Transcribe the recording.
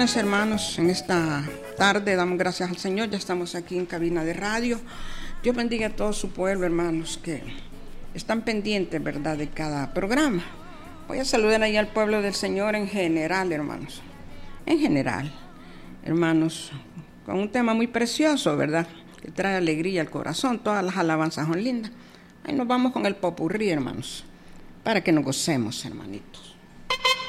bendiciones, hermanos. En esta tarde damos gracias al Señor. Ya estamos aquí en cabina de radio. Dios bendiga a todo su pueblo, hermanos, que están pendientes, ¿verdad?, de cada programa. Voy a saludar ahí al pueblo del Señor en general, hermanos. En general, hermanos, con un tema muy precioso, ¿verdad?, que trae alegría al corazón. Todas las alabanzas son lindas. Ahí nos vamos con el popurrí, hermanos, para que nos gocemos, hermanitos.